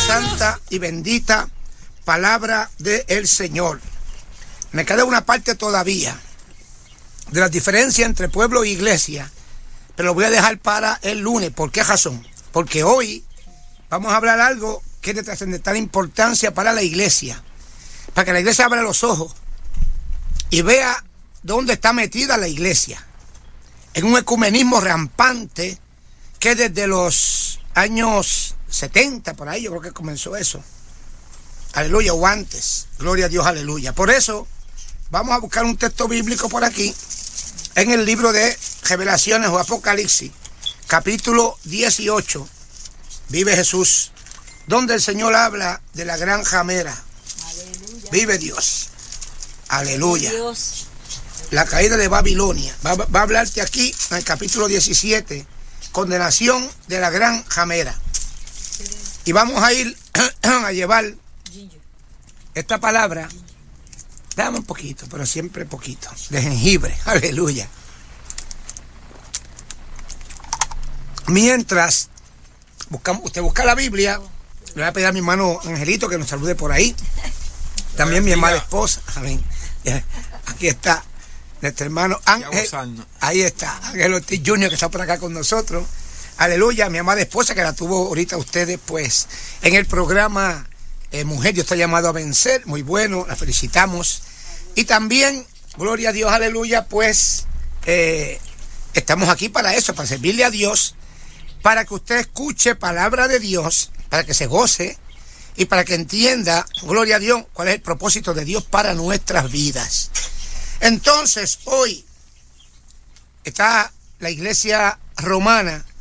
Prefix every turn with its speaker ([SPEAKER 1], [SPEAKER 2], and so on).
[SPEAKER 1] santa y bendita palabra del Señor. Me queda una parte todavía de la diferencia entre pueblo e iglesia, pero lo voy a dejar para el lunes. ¿Por qué razón? Porque hoy vamos a hablar algo que es de trascendental importancia para la iglesia, para que la iglesia abra los ojos y vea dónde está metida la iglesia, en un ecumenismo rampante que desde los años 70, por ahí yo creo que comenzó eso, aleluya, o antes, gloria a Dios, aleluya. Por eso vamos a buscar un texto bíblico por aquí, en el libro de Revelaciones o Apocalipsis, capítulo 18, vive Jesús, donde el Señor habla de la gran ramera. Aleluya. Vive Dios, aleluya. Dios. La caída de Babilonia. Va a hablarte aquí en el capítulo 17, condenación de la gran ramera. Y vamos a ir a llevar esta palabra, dame un poquito, pero siempre poquito, de jengibre, aleluya. Mientras usted busca la Biblia, le voy a pedir a mi hermano Angelito que nos salude por ahí. También mi amada esposa, amén. Aquí está nuestro hermano Ángel, ahí está, Ángel Ortiz Jr., que está por acá con nosotros. Aleluya, mi amada esposa, que la tuvo ahorita ustedes, pues, en el programa Mujer, Dios está llamado a vencer. Muy bueno, la felicitamos. Y también, gloria a Dios, aleluya, pues, estamos aquí para eso, para servirle a Dios, para que usted escuche palabra de Dios, para que se goce y para que entienda, gloria a Dios, cuál es el propósito de Dios para nuestras vidas. Entonces, hoy está la iglesia romana